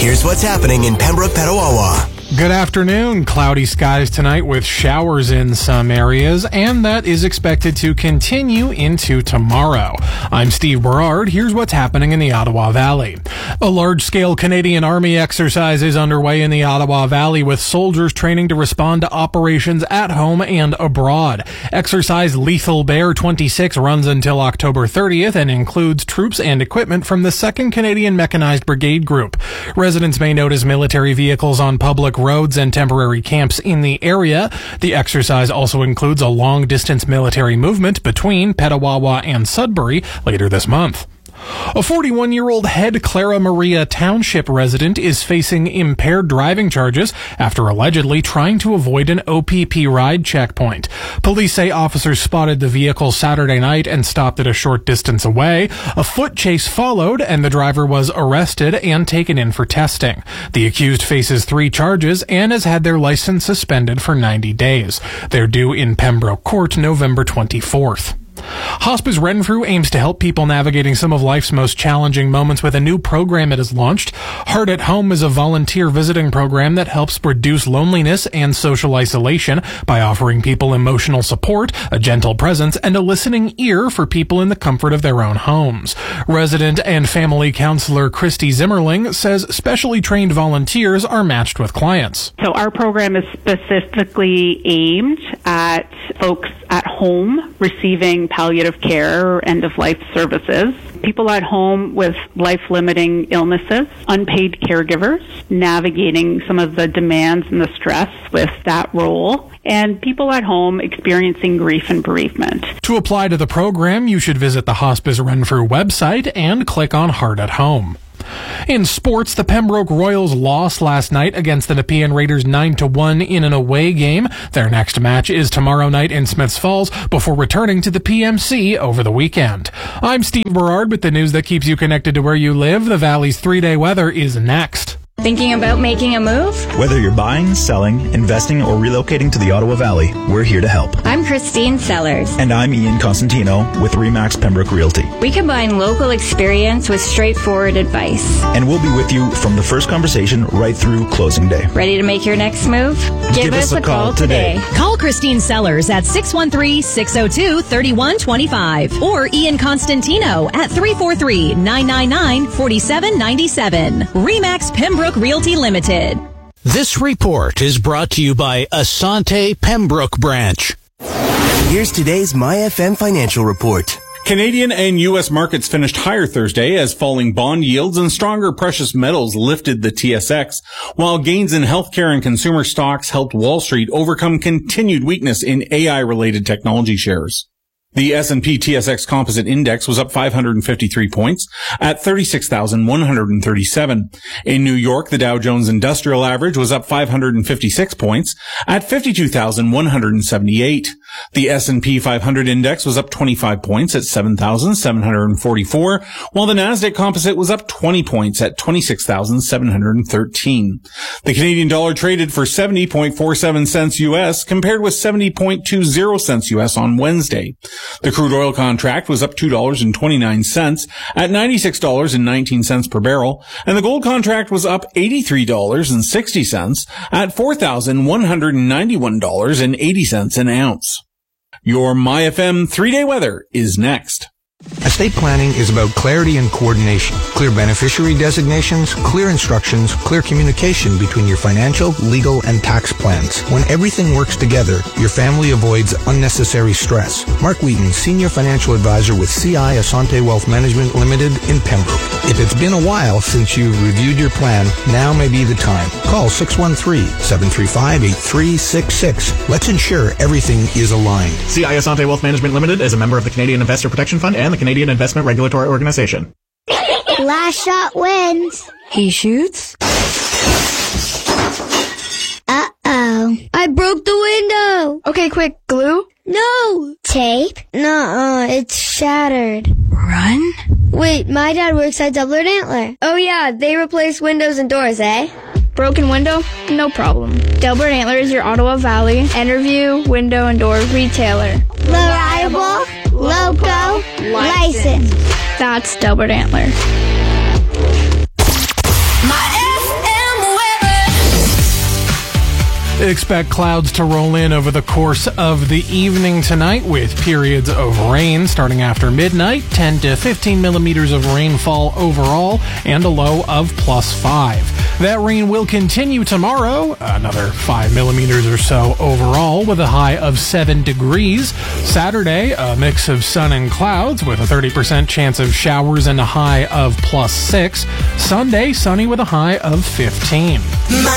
Here's what's happening in Pembroke, Petawawa. Good afternoon. Cloudy skies tonight with showers in some areas, and that is expected to continue into tomorrow. I'm Steve Berard. Here's what's happening in the Ottawa Valley. A large-scale Canadian Army exercise is underway in the Ottawa Valley with soldiers training to respond to operations at home and abroad. Exercise Lethal Bear 26 runs until October 30th and includes troops and equipment from the 2nd Canadian Mechanized Brigade Group. Residents may notice military vehicles on public roads and temporary camps in the area. The exercise also includes a long-distance military movement between Petawawa and Sudbury later this month. A 41-year-old Head Clara Maria Township resident is facing impaired driving charges after allegedly trying to avoid an OPP ride checkpoint. Police say officers spotted the vehicle Saturday night and stopped it a short distance away. A foot chase followed, and the driver was arrested and taken in for testing. The accused faces 3 charges and has had their license suspended for 90 days. They're due in Pembroke Court November 24th. Hospice Renfrew aims to help people navigating some of life's most challenging moments with a new program it has launched. Heart at Home is a volunteer visiting program that helps reduce loneliness and social isolation by offering people emotional support, a gentle presence, and a listening ear for people in the comfort of their own homes. Resident and family counselor Christy Zimmerling says specially trained volunteers are matched with clients. So our program is specifically aimed at folks at home receiving palliative care or end-of-life services, people at home with life-limiting illnesses, unpaid caregivers, navigating some of the demands and the stress with that role, and people at home experiencing grief and bereavement. To apply to the program, you should visit the Hospice Renfrew website and click on Heart at Home. In sports, the Pembroke Royals lost last night against the Nepean Raiders 9-1 in an away game. Their next match is tomorrow night in Smiths Falls before returning to the PMC over the weekend. I'm Steve Berard with the news that keeps you connected to where you live. The Valley's 3-day weather is next. Thinking about making a move? Whether you're buying, selling, investing, or relocating to the Ottawa Valley, we're here to help. I'm Christine Sellers. And I'm Ian Constantino with RE/MAX Pembroke Realty. We combine local experience with straightforward advice. And we'll be with you from the first conversation right through closing day. Ready to make your next move? Give us a call today. Call Christine Sellers at 613-602-3125 or Ian Constantino at 343-999-4797. RE/MAX Pembroke Realty Limited. This report is brought to you by Asante Pembroke Branch. Here's today's MyFM financial report. Canadian and U.S. markets finished higher Thursday as falling bond yields and stronger precious metals lifted the TSX, while gains in healthcare and consumer stocks helped Wall Street overcome continued weakness in AI-related technology shares. The S&P TSX Composite Index was up 553 points at 36,137. In New York, the Dow Jones Industrial Average was up 556 points at 52,178. The S&P 500 Index was up 25 points at 7,744, while the Nasdaq Composite was up 20 points at 26,713. The Canadian dollar traded for 70.47 cents U.S. compared with 70.20 cents U.S. on Wednesday. The crude oil contract was up $2.29 at $96.19 per barrel, and the gold contract was up $83.60 at $4,191.80 an ounce. Your MyFM 3-day weather is next. Estate planning is about clarity and coordination, clear beneficiary designations, clear instructions, clear communication between your financial, legal, and tax plans. When everything works together, your family avoids unnecessary stress. Mark Wheaton, Senior Financial Advisor with CI Asante Wealth Management Limited in Pembroke. If it's been a while since you've reviewed your plan, now may be the time. Call 613-735-8366. Let's ensure everything is aligned. CI Asante Wealth Management Limited is a member of the Canadian Investor Protection Fund and the Canadian Investment Regulatory Organization. Last shot wins. He shoots. Uh-oh. I broke the window. Okay, quick. Glue? No. Tape? Nuh-uh. It's shattered. Run? Wait, my dad works at Doubler and Antler. Oh yeah, they replace windows and doors, eh? Broken window? No problem. Doubler and Antler is your Ottawa Valley Enterview window and door retailer. Reliable, local, licensed. That's Doubler and Antler. My Expect clouds to roll in over the course of the evening tonight with periods of rain starting after midnight, 10 to 15 millimeters of rainfall overall, and a low of +5. That rain will continue tomorrow, another 5 millimeters or so overall, with a high of 7 degrees. Saturday, a mix of sun and clouds with a 30% chance of showers and a high of +6. Sunday, sunny with a high of 15.